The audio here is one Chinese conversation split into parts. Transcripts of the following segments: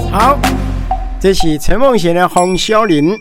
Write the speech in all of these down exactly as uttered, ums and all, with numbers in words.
好，这是陈梦贤的洪小林。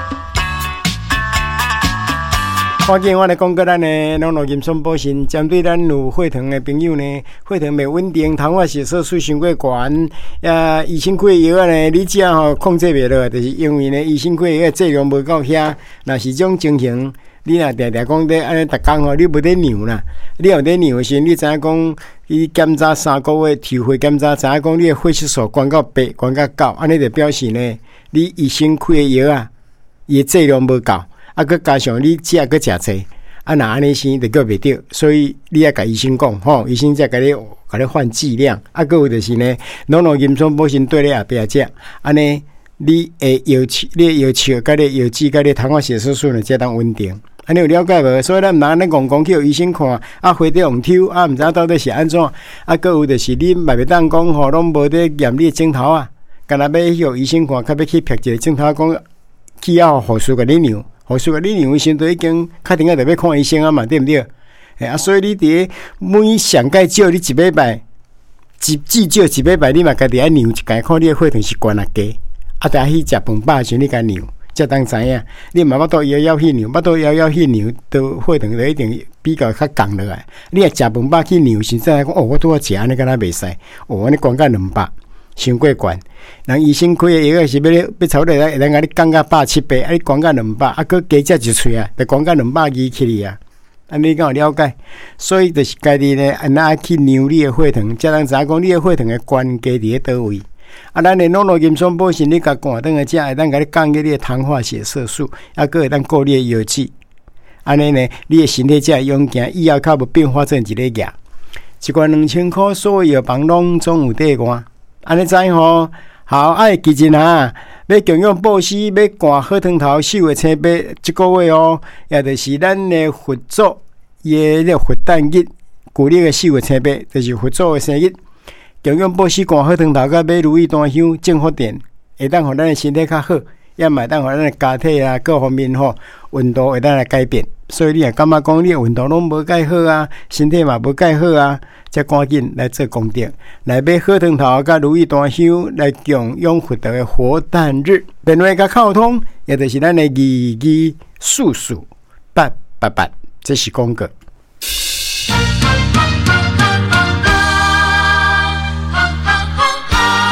欢迎我来讲，个咱的农农金松保险，针对咱有血糖的朋友呢，血糖未稳定，糖化血色素伤过悬，啊，医生开的药呢，你食吼控制袂落，就是因为呢，医生开的药剂量无够遐，若是这种情形，你若常常讲咧，安尼逐工吼，你无得量啦，你有得量的时候，你知影讲，伊检查三个月，抽血检查，知影讲你的血色素悬到八，悬到九，安尼就表示呢，你医生开的药啊，伊剂量无够。啊，佮加上你食佮食济，啊，那安尼生就叫袂着，所以你要甲医生讲，吼，医生才甲你甲你换剂量。啊，佮有就是呢，农农金松保险对你后壁食，安尼你诶药气，你诶药气，甲你药剂，甲你糖化血色素呢，才当稳定。安尼有了解无？所以咱毋通安尼讲讲去医生看，啊，回头用抽，啊，毋知到底是安怎？啊，佮有就是你嘛袂当讲吼，拢无得验你诶镜头啊，干那要去医生看，较要去拍一个镜头讲，去要护士甲你量。护士甲你量，医生都已经确定啊，特别看医生啊嘛，对不对？哎啊，所以你伫每上盖少你一礼拜，一至少一礼拜，你嘛家己爱量一盖，看你的血糖是悬啊低。啊，等下去食饭饱时，你甲量，才当知影。你嘛要到摇摇去量，要到摇摇去量，都血糖就一定比较较降落来。你若食饭饱去量，现在讲哦，我拄好食安尼，敢若袂使。哦，安尼悬到两百。伤过悬，人医生开的药是要要差不多，人家你降到百七八，啊你降到两百，啊佮加食一喙啊，就降到两百二起哩啊。安尼敢有了解？所以就是家己呢，安那去量你的血糖，才能知影讲你的血糖的关键伫咧倒位。啊，咱的农农金松保险，你甲寒顿个食，会当甲你降低你的糖化血色素，啊，佮会当顾你的药剂。安尼呢，你的身体才会勇健，以后较无变化成一个药。一罐两千块，所有药房拢总有底款。安尼知吼，好爱记真啊！要供养布施，要灌好汤头，四月青八，即个月哦，也就是咱的佛祖伊个佛诞日，旧历的四月青八，就是佛祖的生日。供养布施，灌好汤头，甲买如意檀香，正福电，会当互咱的身体较好，也嘛当互咱的家体啊各方面吼，运动会当来改变。所以你也感觉讲，你的运动拢无介好啊，身体嘛无介好啊。才赶紧来做功德，来买好汤头甲如意檀香来供养佛陀的活诞日。电话甲沟通，也就是咱的二二四四八八八，这是广告。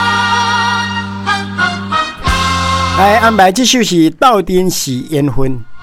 来安排这首是斗阵是缘分。